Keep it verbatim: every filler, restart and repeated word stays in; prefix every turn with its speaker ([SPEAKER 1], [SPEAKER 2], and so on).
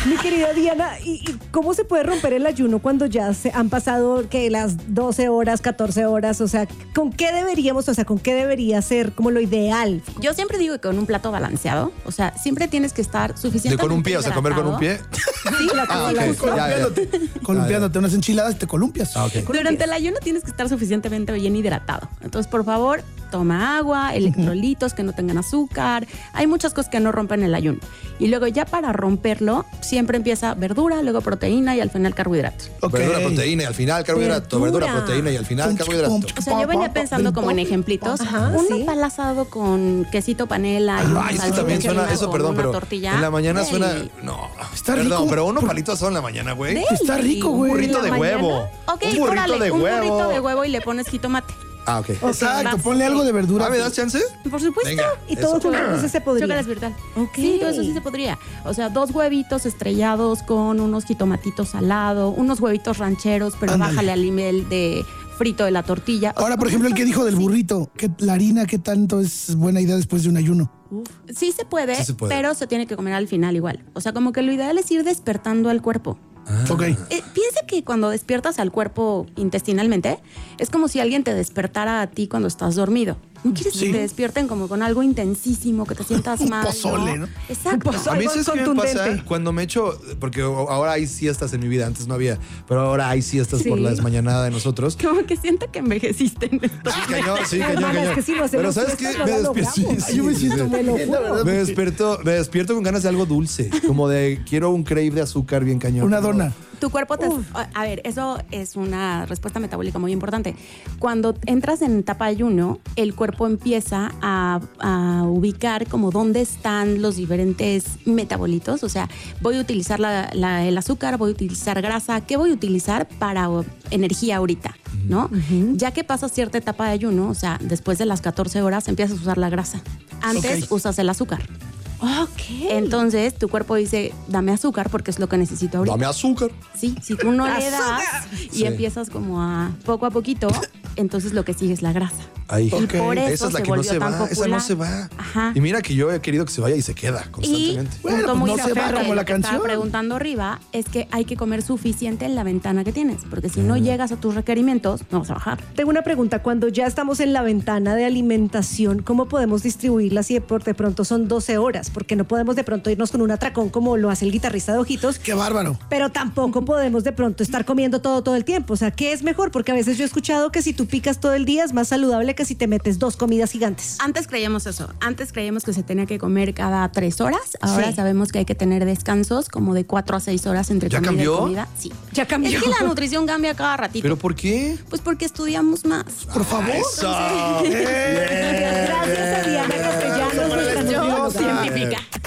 [SPEAKER 1] Mi querida Diana, ¿y, ¿y cómo se puede romper el ayuno cuando ya se han pasado que las doce horas, catorce horas? O sea, ¿con qué deberíamos, o sea, con qué debería ser como lo ideal?
[SPEAKER 2] Yo siempre digo que con un plato balanceado, o sea, siempre tienes que estar
[SPEAKER 3] De
[SPEAKER 2] suficientemente
[SPEAKER 3] con un pie, o sea, comer con un pie.
[SPEAKER 2] Sí,
[SPEAKER 3] Ah, ok. Ya, ya.
[SPEAKER 4] Columpiándote, columpiándote unas enchiladas y te columpias.
[SPEAKER 3] Ah, ok.
[SPEAKER 2] Durante el ayuno tienes que estar suficientemente bien hidratado. Entonces, por favor, toma agua, electrolitos que no tengan azúcar. Hay muchas cosas que no rompen el ayuno. Y luego ya para romperlo, siempre empieza verdura, luego proteína y al final carbohidratos.
[SPEAKER 4] Ok.
[SPEAKER 3] Verdura, proteína y al final carbohidrato.
[SPEAKER 1] Verdura.
[SPEAKER 3] Verdura, proteína y al final
[SPEAKER 4] Pum,
[SPEAKER 3] carbohidrato.
[SPEAKER 4] pum,
[SPEAKER 2] O sea, yo venía pensando como en ejemplitos.
[SPEAKER 1] Ajá,
[SPEAKER 2] un
[SPEAKER 1] sí.
[SPEAKER 2] nopal asado con quesito panela y una
[SPEAKER 3] Ay, eso
[SPEAKER 2] salsita
[SPEAKER 3] también suena,
[SPEAKER 2] encima
[SPEAKER 3] eso,
[SPEAKER 2] con
[SPEAKER 3] perdón,
[SPEAKER 2] una
[SPEAKER 3] pero
[SPEAKER 2] tortilla.
[SPEAKER 3] en la mañana
[SPEAKER 2] Deli.
[SPEAKER 3] suena. No,
[SPEAKER 4] Está
[SPEAKER 3] perdón,
[SPEAKER 4] rico.
[SPEAKER 3] pero unos palitos asados en la mañana, güey.
[SPEAKER 2] Deli.
[SPEAKER 4] Está rico, güey.
[SPEAKER 3] Un burrito de
[SPEAKER 1] ¿En la
[SPEAKER 3] huevo.
[SPEAKER 1] mañana?
[SPEAKER 2] Ok,
[SPEAKER 3] un burrito
[SPEAKER 2] órale,
[SPEAKER 3] de
[SPEAKER 2] un
[SPEAKER 3] huevo.
[SPEAKER 2] burrito de huevo y le pones jitomate.
[SPEAKER 3] Ah, ok.
[SPEAKER 4] Exacto,
[SPEAKER 2] vas.
[SPEAKER 4] ponle algo de verdura.
[SPEAKER 3] Ah, ¿me das chance?
[SPEAKER 2] Por supuesto.
[SPEAKER 3] Venga.
[SPEAKER 1] Y
[SPEAKER 3] Eso.
[SPEAKER 1] todo junto, entonces se podría.
[SPEAKER 2] Chocolate virtual.
[SPEAKER 1] Ok.
[SPEAKER 2] Sí, todo eso sí se podría. O sea, dos huevitos estrellados con unos jitomatitos salados, unos huevitos rancheros, pero
[SPEAKER 4] Ándale.
[SPEAKER 2] bájale al nivel de frito de la tortilla. O
[SPEAKER 4] Ahora,
[SPEAKER 2] sea,
[SPEAKER 4] por ejemplo, el que dijo del
[SPEAKER 2] sí.
[SPEAKER 4] burrito, que la harina, ¿qué tanto es buena idea después de un ayuno?
[SPEAKER 2] Sí se puede,
[SPEAKER 3] Sí se puede.
[SPEAKER 2] pero se tiene que comer al final igual. O sea, como que lo ideal es ir despertando al cuerpo.
[SPEAKER 4] Ok.
[SPEAKER 2] Eh, piensa que cuando despiertas al cuerpo intestinalmente, es como si alguien te despertara a ti cuando estás dormido. No quieres
[SPEAKER 4] Sí.
[SPEAKER 2] que te despierten como con algo intensísimo, que te sientas
[SPEAKER 4] Un
[SPEAKER 2] mal.
[SPEAKER 4] pozole, ¿no?
[SPEAKER 2] Exacto.
[SPEAKER 1] Un pozole.
[SPEAKER 3] A mí,
[SPEAKER 1] Algo
[SPEAKER 3] ¿sabes qué me
[SPEAKER 1] contundente.
[SPEAKER 3] pasa? Cuando me echo, porque ahora hay siestas en mi vida, antes no había, pero ahora hay siestas
[SPEAKER 1] Sí.
[SPEAKER 3] por la desmañanada de nosotros.
[SPEAKER 2] Como que siento que envejeciste en esto.
[SPEAKER 3] Sí, cañón, sí, cañón,
[SPEAKER 1] Hermana,
[SPEAKER 3] cañón.
[SPEAKER 1] es que si no hacemos
[SPEAKER 3] Pero ¿sabes qué?
[SPEAKER 1] siestas, no
[SPEAKER 3] Me
[SPEAKER 1] la
[SPEAKER 3] despierto.
[SPEAKER 1] logramos.
[SPEAKER 3] sí,
[SPEAKER 4] Yo me
[SPEAKER 3] sí,
[SPEAKER 4] siento
[SPEAKER 3] sí.
[SPEAKER 1] Me lo
[SPEAKER 4] bien, la
[SPEAKER 1] juro.
[SPEAKER 4] verdad.
[SPEAKER 3] Me despierto, me despierto con ganas de algo dulce, como de quiero un crave de azúcar bien cañón.
[SPEAKER 4] Una dona.
[SPEAKER 2] Tu cuerpo te... A ver, eso es una respuesta metabólica muy importante. Cuando entras en etapa ayuno, el cuerpo empieza a, a ubicar como dónde están los diferentes metabolitos. O sea, voy a utilizar la- la- el azúcar, voy a utilizar grasa. ¿Qué voy a utilizar para o, energía ahorita? ¿No? Ya que pasas cierta etapa de ayuno, o sea, después de las catorce horas, empiezas a usar la grasa. Antes
[SPEAKER 4] Ok.
[SPEAKER 2] usas el azúcar.
[SPEAKER 1] Ok.
[SPEAKER 2] Entonces, tu cuerpo dice, dame azúcar porque es lo que necesito ahorita.
[SPEAKER 3] Dame azúcar.
[SPEAKER 2] Sí, si tú no le das
[SPEAKER 1] ¡Azúcar!
[SPEAKER 2] y
[SPEAKER 3] Sí.
[SPEAKER 2] empiezas como a poco a poquito, entonces lo que sigue es la grasa.
[SPEAKER 3] Ahí.
[SPEAKER 4] Ok.
[SPEAKER 2] Por eso
[SPEAKER 3] Esa es la
[SPEAKER 2] se
[SPEAKER 3] que no
[SPEAKER 2] volvió
[SPEAKER 3] se
[SPEAKER 2] tan
[SPEAKER 3] va,
[SPEAKER 2] popular.
[SPEAKER 3] esa no se va.
[SPEAKER 2] Ajá.
[SPEAKER 3] Y mira que yo he querido que se vaya y se queda
[SPEAKER 2] Y
[SPEAKER 3] constantemente.
[SPEAKER 4] Bueno,
[SPEAKER 2] punto
[SPEAKER 4] pues
[SPEAKER 2] muy
[SPEAKER 4] no se va
[SPEAKER 2] importante,
[SPEAKER 4] como la
[SPEAKER 2] lo que estaba
[SPEAKER 4] canción.
[SPEAKER 2] preguntando arriba es que hay que comer suficiente en la ventana que tienes, porque si no llegas a tus requerimientos, no vas a bajar.
[SPEAKER 1] Tengo una pregunta. Cuando ya estamos en la ventana de alimentación, ¿cómo podemos distribuirla si de por- de pronto son doce horas? Porque no podemos de pronto irnos con un atracón como lo hace el guitarrista de Ojitos,
[SPEAKER 4] Qué bárbaro.
[SPEAKER 1] pero tampoco podemos de pronto estar comiendo todo todo el tiempo. O sea, ¿qué es mejor? Porque a veces yo he escuchado que si tú picas todo el día es más saludable que si te metes dos comidas gigantes.
[SPEAKER 2] Antes creíamos eso. Antes creíamos que se tenía que comer cada tres horas. Ahora
[SPEAKER 1] Sí.
[SPEAKER 2] sabemos que hay que tener descansos como de cuatro a seis horas entre
[SPEAKER 3] ¿Ya
[SPEAKER 2] comida
[SPEAKER 3] cambió?
[SPEAKER 2] y comida. Sí.
[SPEAKER 1] Ya cambió.
[SPEAKER 2] Es que la nutrición cambia cada ratito.
[SPEAKER 3] ¿Pero por qué?
[SPEAKER 2] Pues porque estudiamos más.
[SPEAKER 4] Por favor.
[SPEAKER 3] Eso.
[SPEAKER 4] Eh.